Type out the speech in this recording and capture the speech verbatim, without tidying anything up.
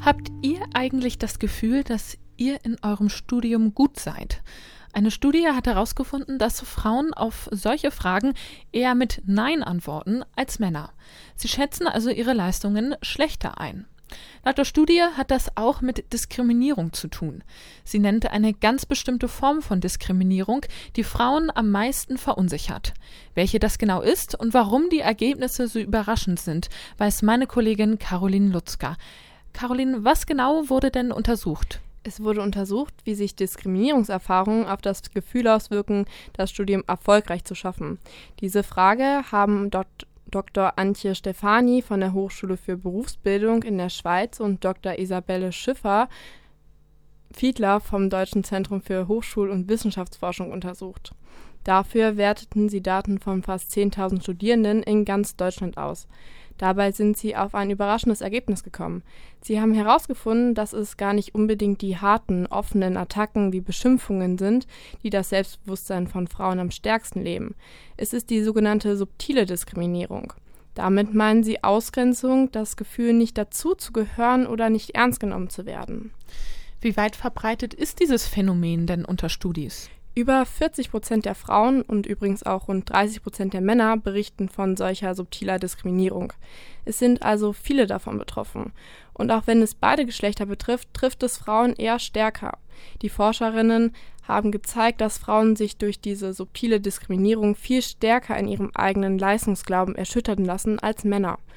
Habt ihr eigentlich das Gefühl, dass ihr in eurem Studium gut seid? Eine Studie hat herausgefunden, dass Frauen auf solche Fragen eher mit Nein antworten als Männer. Sie schätzen also ihre Leistungen schlechter ein. Laut der Studie hat das auch mit Diskriminierung zu tun. Sie nennt eine ganz bestimmte Form von Diskriminierung, die Frauen am meisten verunsichert. Welche das genau ist und warum die Ergebnisse so überraschend sind, weiß meine Kollegin Caroline Lutzka. Caroline, was genau wurde denn untersucht? Es wurde untersucht, wie sich Diskriminierungserfahrungen auf das Gefühl auswirken, das Studium erfolgreich zu schaffen. Diese Frage haben dort Doktor Antje Stefani von der Hochschule für Berufsbildung in der Schweiz und Doktor Isabelle Schiffer-Fiedler vom Deutschen Zentrum für Hochschul- und Wissenschaftsforschung untersucht. Dafür werteten sie Daten von fast zehntausend Studierenden in ganz Deutschland aus. Dabei sind sie auf ein überraschendes Ergebnis gekommen. Sie haben herausgefunden, dass es gar nicht unbedingt die harten, offenen Attacken wie Beschimpfungen sind, die das Selbstbewusstsein von Frauen am stärksten leben. Es ist die sogenannte subtile Diskriminierung. Damit meinen sie Ausgrenzung, das Gefühl, nicht dazu zu gehören oder nicht ernst genommen zu werden. Wie weit verbreitet ist dieses Phänomen denn unter Studis? Über vierzig Prozent der Frauen und übrigens auch rund dreißig Prozent der Männer berichten von solcher subtiler Diskriminierung. Es sind also viele davon betroffen. Und auch wenn es beide Geschlechter betrifft, trifft es Frauen eher stärker. Die Forscherinnen haben gezeigt, dass Frauen sich durch diese subtile Diskriminierung viel stärker in ihrem eigenen Leistungsglauben erschüttern lassen als Männer.